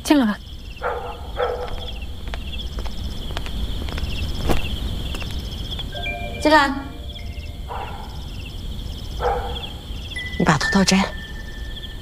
进来吧。 进来。你把头套摘了。